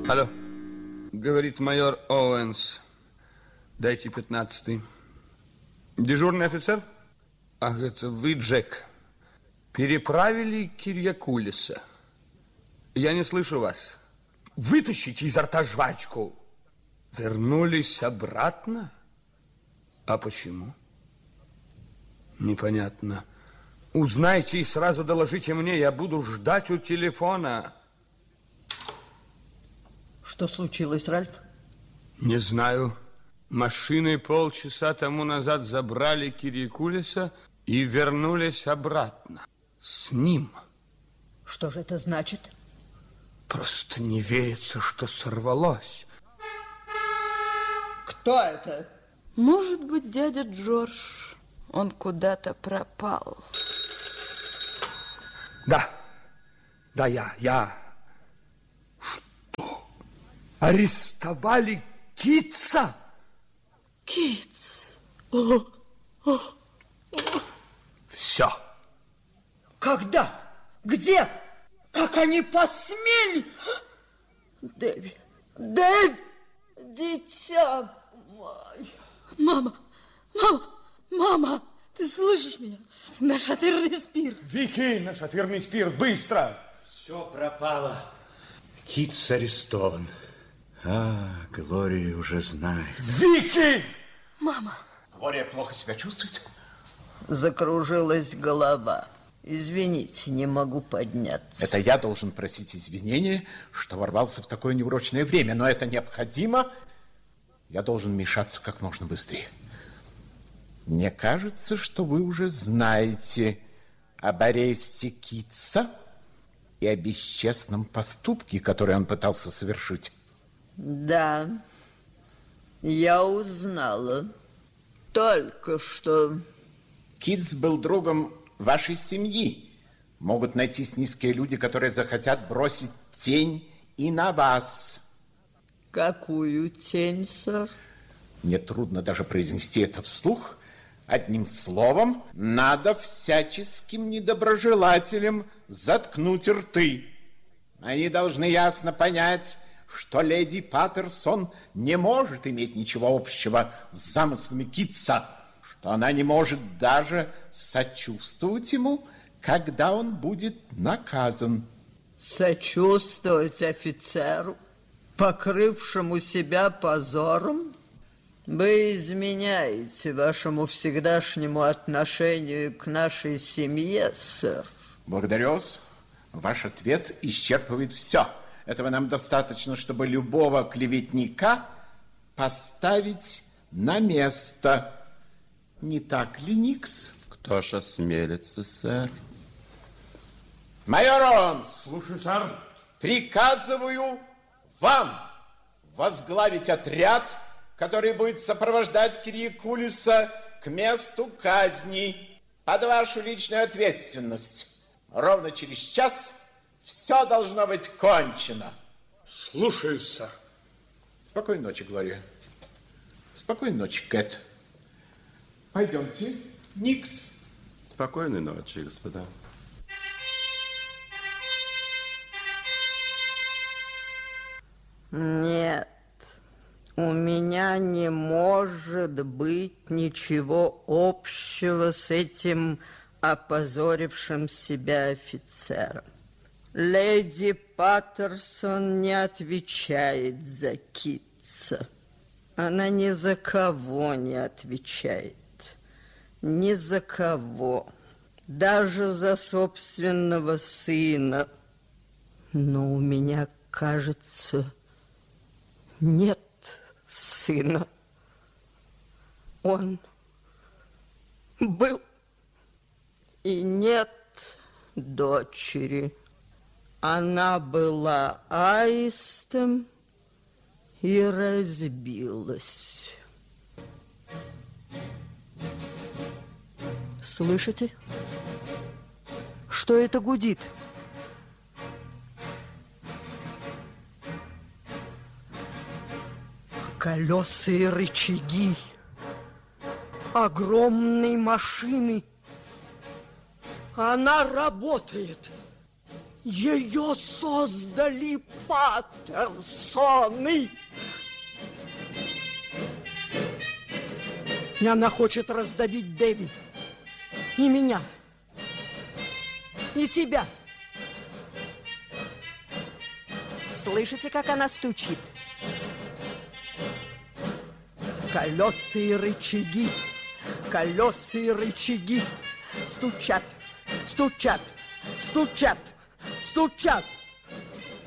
Алло, говорит майор Оуэнс. Дайте 15-й. Дежурный офицер? Ах, это вы, Джек. Переправили Кирьякулиса. Я не слышу вас. Вытащите изо рта жвачку. Вернулись обратно? А почему? Непонятно. Узнайте и сразу доложите мне. Я буду ждать у телефона. Что случилось, Ральф? Не знаю. Машины полчаса тому назад забрали Кирьякулиса и вернулись обратно. С ним. Что же это значит? Просто не верится, что сорвалось. Кто это? Может быть, дядя Джордж. Он куда-то пропал. Да, я. Что? Арестовали Китса? Китс. Все. Когда? Где? Как они посмели? Дэви, дитя мое. Мама, ты слышишь меня? Нашатырный спирт. Вики, нашатырный спирт, быстро. Все пропало. Китс арестован. Глория уже знает. Вики! Мама. Глория плохо себя чувствует? Закружилась голова. Извините, не могу подняться. Это я должен просить извинения, что ворвался в такое неурочное время, но это необходимо. Я должен вмешаться как можно быстрее. Мне кажется, что вы уже знаете об аресте Китса и о бесчестном поступке, который он пытался совершить. Да, я узнала. Только что. Китс был другом вашей семьи. Могут найтись низкие люди, которые захотят бросить тень и на вас. Какую тень, сэр? Мне трудно даже произнести это вслух. Одним словом, надо всяческим недоброжелателям заткнуть рты. Они должны ясно понять, что леди Паттерсон не может иметь ничего общего с замыслами Китса, что она не может даже сочувствовать ему, когда он будет наказан. Сочувствовать офицеру, покрывшему себя позором? Вы изменяете вашему всегдашнему отношению к нашей семье, сэр. Благодарю вас. Ваш ответ исчерпывает все. Этого нам достаточно, чтобы любого клеветника поставить на место. Не так ли, Никс? Кто ж осмелится, сэр? Майор Оуэнс! Слушаю, сэр. Приказываю вам возглавить отряд, который будет сопровождать Кирьякулиса к месту казни под вашу личную ответственность. Ровно через час все должно быть кончено. Слушаюсь, сэр. Спокойной ночи, Глория. Спокойной ночи, Кэт. Пойдемте, Никс. Спокойной ночи, господа. Нет, у меня не может быть ничего общего с этим опозорившим себя офицером. Леди Паттерсон не отвечает за Китса. Она ни за кого не отвечает. Ни за кого. Даже за собственного сына. Но у меня, кажется, нет сына. Он был, и нет дочери. Она была аистом и разбилась. Слышите? Что это гудит? Колеса и рычаги огромной машины. Она работает. Ее создали Паттерсоны. И она хочет раздавить Дэви. И меня. И тебя. Слышите, как она стучит? Колеса и рычаги. Колеса и рычаги. Стучат, стучат, стучат, стучат.